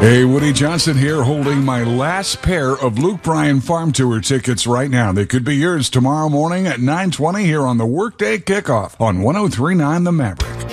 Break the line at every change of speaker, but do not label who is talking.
Hey, Woody Johnson here, holding my last pair of Luke Bryan Farm Tour tickets right now. They could be yours tomorrow morning at 9:20 here on the Workday Kickoff on 103.9 The Maverick.